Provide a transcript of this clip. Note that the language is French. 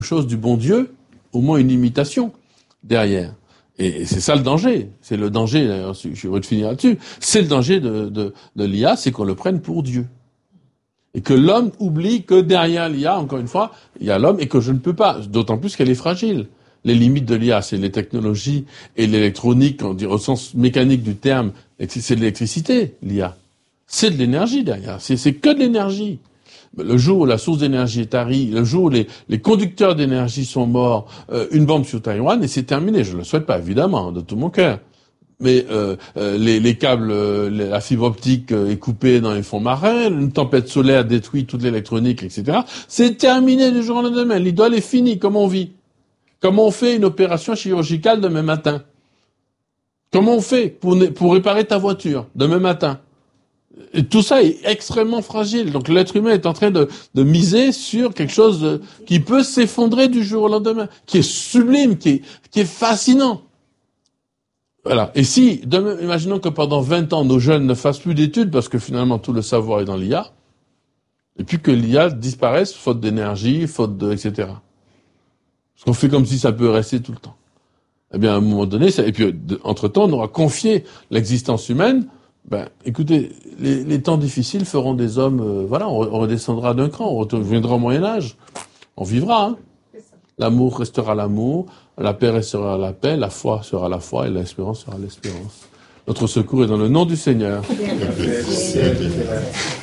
chose du bon Dieu, au moins une imitation derrière. Et c'est ça le danger. C'est le danger, d'ailleurs, je vais finir là-dessus, c'est le danger de l'IA, c'est qu'on le prenne pour Dieu. Et que l'homme oublie que derrière l'IA, encore une fois, il y a l'homme et que je ne peux pas, d'autant plus qu'elle est fragile. Les limites de l'IA, c'est les technologies et l'électronique, on dit au sens mécanique du terme, c'est de l'électricité, l'IA. C'est de l'énergie derrière, c'est que de l'énergie. Le jour où la source d'énergie est tarie, le jour où les conducteurs d'énergie sont morts, une bombe sur Taïwan, et c'est terminé. Je ne le souhaite pas, évidemment, de tout mon cœur. Mais les câbles, la fibre optique est coupée dans les fonds marins, une tempête solaire détruit toute l'électronique, etc. C'est terminé du jour au lendemain. L'idole est finie. Comment on vit? Comment on fait une opération chirurgicale demain matin? Comment on fait pour réparer ta voiture demain matin? Et tout ça est extrêmement fragile. Donc l'être humain est en train de miser sur quelque chose qui peut s'effondrer du jour au lendemain, qui est sublime, qui est fascinant. Voilà. Et si, imaginons que pendant 20 ans, nos jeunes ne fassent plus d'études parce que finalement tout le savoir est dans l'IA, et puis que l'IA disparaisse, faute d'énergie, etc. Parce qu'on fait comme si ça peut rester tout le temps. Eh bien, à un moment donné, et puis, entre-temps, on aura confié l'existence humaine. Écoutez, les temps difficiles feront des hommes, on redescendra d'un cran, on reviendra au Moyen-Âge. On vivra, hein. L'amour restera l'amour, la paix restera la paix, la foi sera la foi et l'espérance sera l'espérance. Notre secours est dans le nom du Seigneur.